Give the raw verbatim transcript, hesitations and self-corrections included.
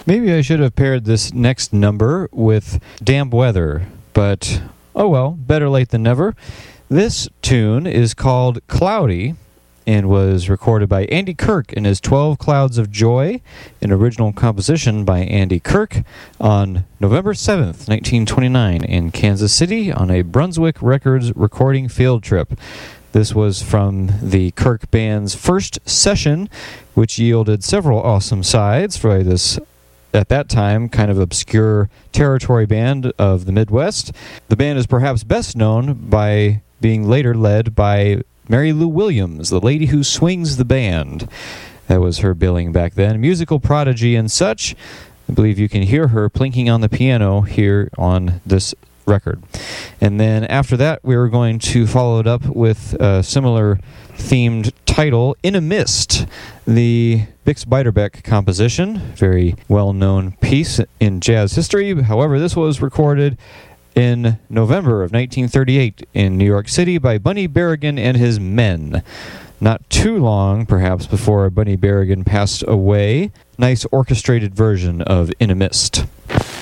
Maybe I should have paired this next number with Damp Weather, but oh well, better late than never. This tune is called Cloudy and was recorded by Andy Kirk in his twelve Clouds of Joy, an original composition by Andy Kirk, on November seventh, nineteen twenty-nine, in Kansas City on a Brunswick Records recording field trip. This was from the Kirk Band's first session, which yielded several awesome sides for this, at that time, kind of obscure territory band of the Midwest. The band is perhaps best known by being later led by Mary Lou Williams, the lady who swings the band. That was her billing back then. Musical prodigy and such. I believe you can hear her plinking on the piano here on this record. And then after that, we were going to follow it up with a similar themed title, In a Mist, the Bix Beiderbecke composition, very well-known piece in jazz history. However, this was recorded in November of nineteen thirty-eight in New York City by Bunny Berrigan and his men. Not too long, perhaps, before Bunny Berrigan passed away. Nice orchestrated version of In a Mist.